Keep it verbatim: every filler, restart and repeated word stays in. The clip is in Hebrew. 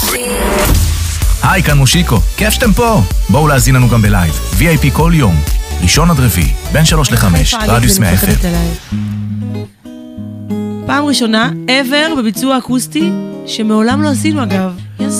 היי, כאן מושיקו, כיף שאתם פה. בואו להזין לנו גם בלייב, וי איי פי כל יום, ראשון עד רביעי, בין שלוש לחמש, רדיוס מאה אפס. פעם ראשונה, ever, בביצוע אקוסטי, שמעולם לא עשינו אגב.